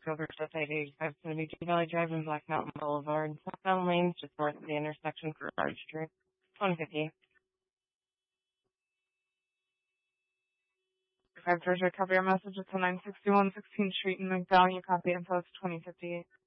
Overset ID 572 Valley Drive and Black Mountain Boulevard. Southbound lanes just north of the intersection for Large Street. 150. Georgia, copy our message. It's 961 16th Street in McDowell. You copy info. It's 2058.